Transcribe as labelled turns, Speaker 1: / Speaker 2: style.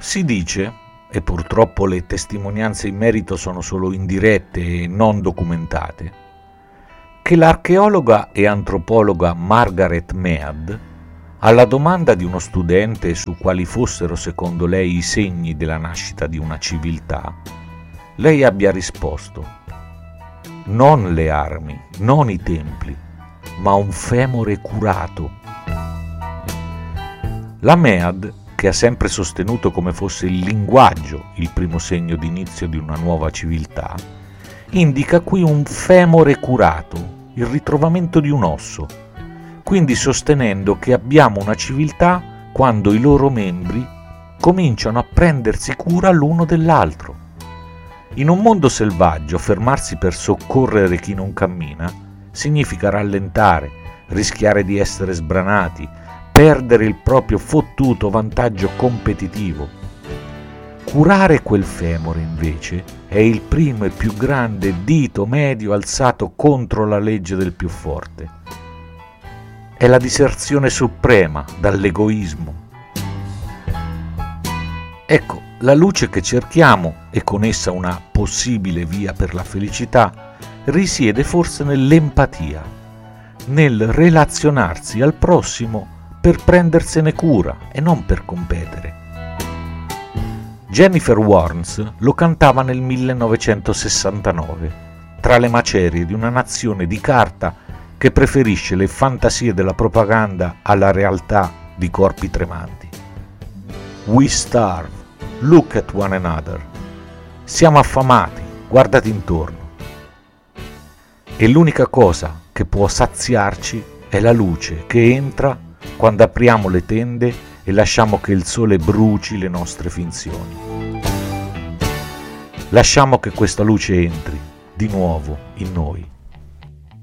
Speaker 1: Si dice, e purtroppo le testimonianze in merito sono solo indirette e non documentate, che l'archeologa e antropologa Margaret Mead, alla domanda di uno studente su quali fossero secondo lei i segni della nascita di una civiltà, lei abbia risposto: non le armi, non i templi, ma un femore curato. La Mead, che ha sempre sostenuto come fosse il linguaggio il primo segno d'inizio di una nuova civiltà, indica qui un femore curato, il ritrovamento di un osso, quindi sostenendo che abbiamo una civiltà quando i loro membri cominciano a prendersi cura l'uno dell'altro. In un mondo selvaggio, fermarsi per soccorrere chi non cammina significa rallentare, rischiare di essere sbranati, perdere il proprio fottuto vantaggio competitivo. Curare quel femore, invece, è il primo e più grande dito medio alzato contro la legge del più forte. È la diserzione suprema dall'egoismo. Ecco, la luce che cerchiamo, e con essa una possibile via per la felicità, risiede forse nell'empatia, nel relazionarsi al prossimo per prendersene cura e non per competere. Jennifer Warnes lo cantava nel 1969, tra le macerie di una nazione di carta che preferisce le fantasie della propaganda alla realtà di corpi tremanti. We starve, look at one another. Siamo affamati, guardati intorno. E l'unica cosa che può saziarci è la luce che entra quando apriamo le tende e lasciamo che il sole bruci le nostre finzioni. Lasciamo che questa luce entri di nuovo in noi.